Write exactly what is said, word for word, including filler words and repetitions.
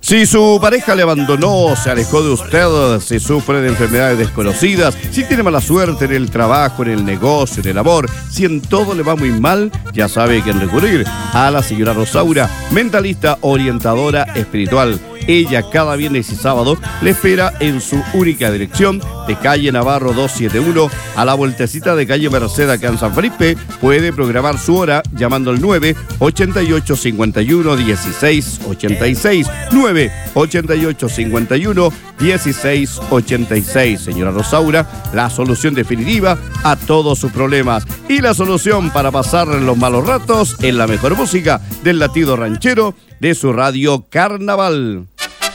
Si su pareja le abandonó, se alejó de usted, si sufre de enfermedades desconocidas, si tiene mala suerte en el trabajo, en el negocio, en el amor, si en todo le va muy mal, ya sabe a quién recurrir. A la señora Rosaura, mentalista orientadora espiritual. Ella cada viernes y sábado le espera en su única dirección de calle Navarro doscientos setenta y uno a la vueltecita de calle Merced acá en San Felipe. Puede programar su hora llamando al nueve ochenta y ocho cincuenta y uno dieciséis ochenta y seis. nueve ochenta y ocho cincuenta y uno dieciséis ochenta y seis. Señora Rosaura, la solución definitiva a todos sus problemas y la solución para pasar los malos ratos en la mejor música del latido ranchero de su radio Carnaval.